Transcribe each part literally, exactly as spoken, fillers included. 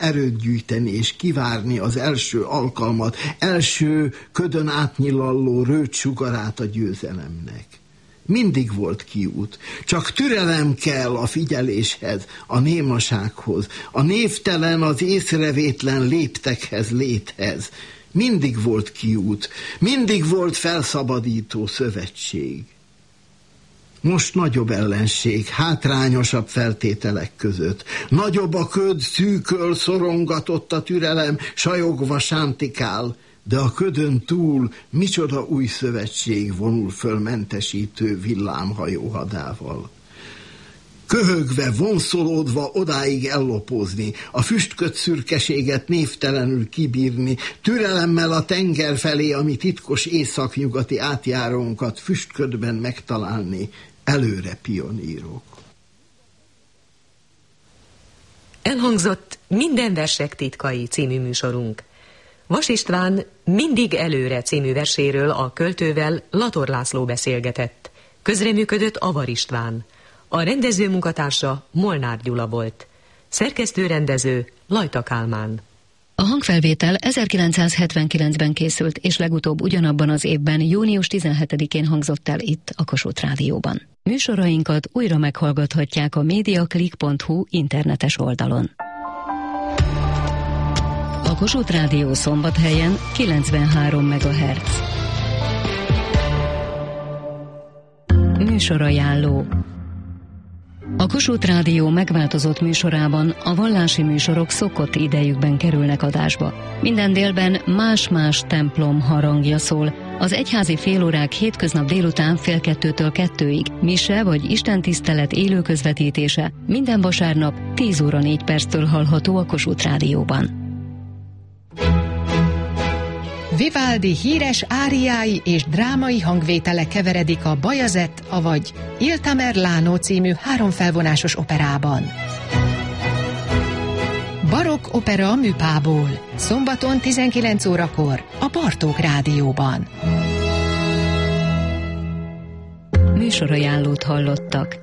erőt gyűjteni és kivárni az első alkalmat, első ködön átnyilalló rőtsugarát a győzelemnek. Mindig volt kiút, csak türelem kell a figyeléshez, a némasághoz, a névtelen, az észrevétlen léptekhez, léthez. Mindig volt kiút, mindig volt felszabadító szövetség. Most nagyobb ellenség, hátrányosabb feltételek között. Nagyobb a köd, szűköl, szorongatott a türelem, sajogva sántikál, de a ködön túl micsoda új szövetség vonul föl mentesítő villámhajó hadával. Köhögve, vonszolódva odáig ellopózni, a füstköd szürkeséget névtelenül kibírni, türelemmel a tenger felé, ami titkos északnyugati átjárónkat füstködben megtalálni, előre pionírok. Elhangzott Minden versek titkai című műsorunk. Vas István Mindig előre című verséről a költővel, Lator László beszélgetett. Közreműködött Avar István. A rendező munkatársa Molnár Gyula volt. Szerkesztő-rendező Lajta Kálmán. A hangfelvétel ezerkilencszázhetvenkilencben készült, és legutóbb ugyanabban az évben, június tizenhetedikén hangzott el itt, a Kossuth Rádióban. Műsorainkat újra meghallgathatják a mediaclick pont hu internetes oldalon. A Kossuth Rádió Szombathelyen kilencvenhárom megahertz. Műsorajánló. A Kossuth Rádió megváltozott műsorában a vallási műsorok szokott idejükben kerülnek adásba. Minden délben más-más templom harangja szól. Az egyházi félórák hétköznap délután fél kettőtől kettőig, mise vagy istentisztelet élő közvetítése minden vasárnap tíz óra négy perctől hallható a Kossuth Rádióban. Vivaldi híres áriái és drámai hangvétele keveredik a Bajazet, avagy Il Tamerlano című háromfelvonásos operában. Barokk opera műpából, szombaton tizenkilenc órakor a Bartók Rádióban. Műsorajánlót hallottak.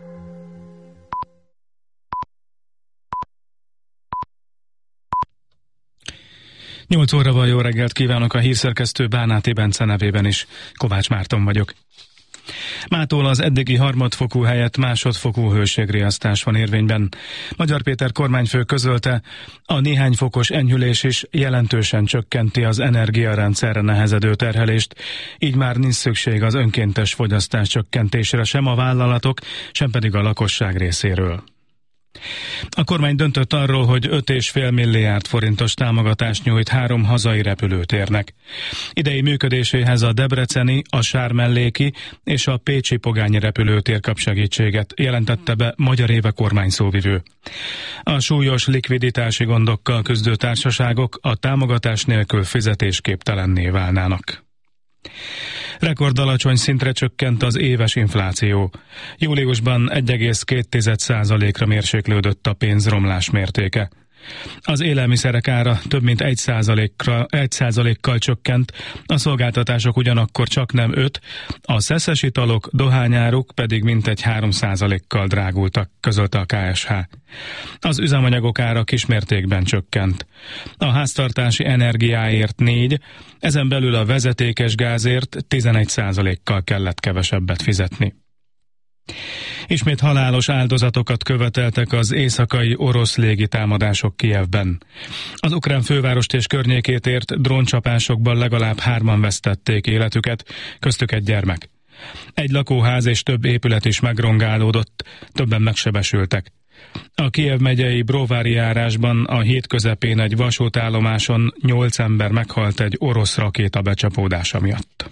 nyolc óra van, jó reggelt kívánok, a hírszerkesztő Bánáti Bence nevében is. Kovács Márton vagyok. Mától az eddigi harmadfokú helyett másodfokú hőségriasztás van érvényben. Magyar Péter kormányfő közölte, a néhány fokos enyhülés is jelentősen csökkenti az energiarendszerre nehezedő terhelést, így már nincs szükség az önkéntes fogyasztás csökkentésre sem a vállalatok, sem pedig a lakosság részéről. A kormány döntött arról, hogy öt egész öt milliárd forintos támogatást nyújt három hazai repülőtérnek. Idei működéséhez a debreceni, a sármelléki és a pécsi pogányi repülőtér kap segítséget, jelentette be Magyar Éve kormányszóvivő. A súlyos likviditási gondokkal küzdő társaságok a támogatás nélkül fizetésképtelenné válnának. Rekordalacsony szintre csökkent az éves infláció. Júliusban egy egész két százalékra mérséklődött a pénzromlás mértéke. Az élelmiszerek ára több mint egy százalékra, egy százalékkal csökkent, a szolgáltatások ugyanakkor csak nem öt, a szeszes italok, dohányáruk pedig mintegy három százalékkal drágultak, közölte a ká es há. Az üzemanyagok ára kismértékben csökkent. A háztartási energiáért négy, ezen belül a vezetékes gázért tizenegy százalékkal kellett kevesebbet fizetni. Ismét halálos áldozatokat követeltek az éjszakai orosz légitámadások Kijevben. Az ukrán fővárost és környékét ért dróncsapásokban legalább hárman vesztették életüket, köztük egy gyermek. Egy lakóház és több épület is megrongálódott, többen megsebesültek. A Kijev megyei Bróvári járásban a hét közepén egy vasútállomáson nyolc ember meghalt egy orosz rakéta becsapódása miatt.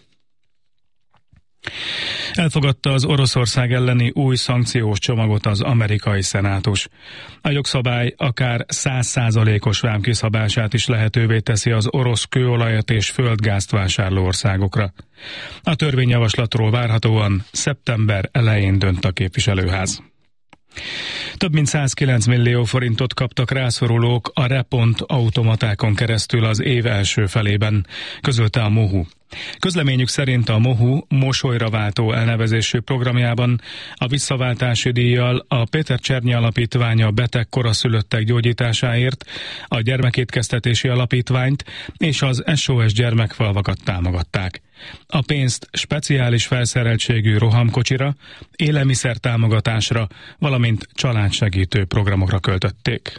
Elfogadta az Oroszország elleni új szankciós csomagot az amerikai szenátus. A jogszabály akár száz százalékos vám kiszabását is lehetővé teszi az orosz kőolajat és földgázt vásárló országokra. A törvényjavaslatról várhatóan szeptember elején dönt a képviselőház. Több mint százkilenc millió forintot kaptak rászorulók a Repont automatákon keresztül az év első felében, közölte a MOHU. Közleményük szerint a MOHU mosolyra váltó elnevezésű programjában a visszaváltási díjjal a Péter Csernyi Alapítványa beteg koraszülöttek gyógyításáért, a Gyermekétkeztetési Alapítványt és az es o es gyermekfalvakat támogatták. A pénzt speciális felszereltségű rohamkocsira, élelmiszer támogatásra, valamint családsegítő programokra költötték.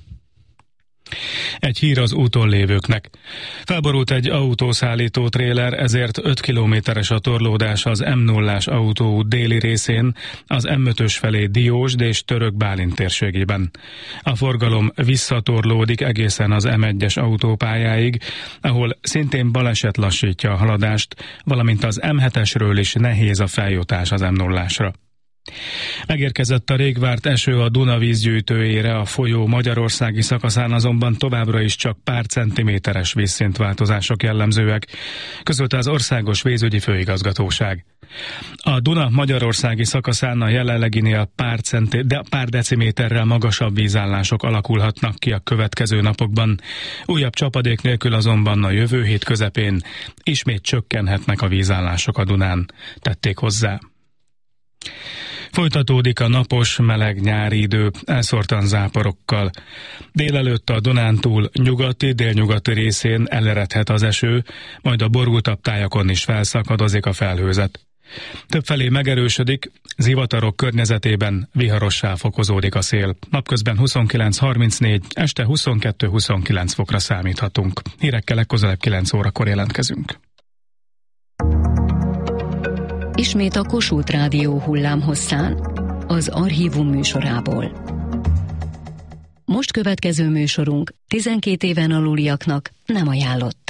Egy hír az úton lévőknek. Felborult egy autószállító tréler, ezért öt kilométeres a torlódás az em nullás autóút déli részén, az em ötös felé Diósd és Török Bálint térségében. A forgalom visszatorlódik egészen az em egyes autópályáig, ahol szintén baleset lassítja a haladást, valamint az em hetesről is nehéz a feljutás az em nullásra. Megérkezett a rég várt eső a Duna vízgyűjtőjére, a folyó magyarországi szakaszán azonban továbbra is csak pár centiméteres vízszintváltozások jellemzőek, közölte az Országos Vízügyi Főigazgatóság. A Duna magyarországi szakaszán a jelenleginél pár, centi, de pár deciméterrel magasabb vízállások alakulhatnak ki a következő napokban. Újabb csapadék nélkül azonban a jövő hét közepén ismét csökkenhetnek a vízállások a Dunán, tették hozzá. Folytatódik a napos, meleg nyári idő, elszórtan záporokkal. Délelőtt a Dunántúl nyugati, délnyugati részén eleredhet az eső, majd a borultabb tájakon is felszakadozik a felhőzet. Többfelé megerősödik, zivatarok környezetében viharossá fokozódik a szél. Napközben huszonkilenc harmincnégy, este huszonkettő huszonkilenc fokra számíthatunk. Hírekkel legközelebb kilenc órakor jelentkezünk. Ismét a Kossuth Rádió hullámhosszán, az Archívum műsorából. Most következő műsorunk tizenkét éven aluliaknak nem ajánlott.